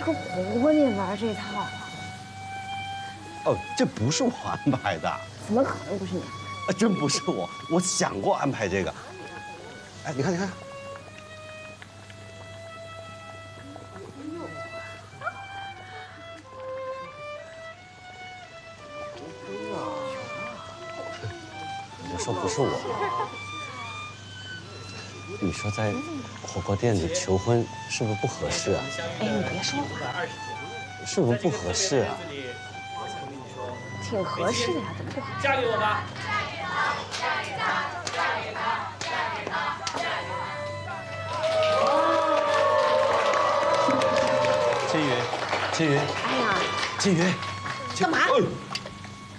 是个活你玩这套？ 哦，这不是我安排的。 怎么可能不是你？ 真不是我，我想过安排这个。哎，你看，你看。我说不是我。你说在火锅店里求婚是不是不合适啊？ 哎，你别说话。 是不是不合适啊？ 挺合适的呀，怎么不合适？ 嫁给我吧！ 嫁给他！嫁给他！嫁给他！嫁给他！ 金云，金云， 哎呀， 金云， 干嘛？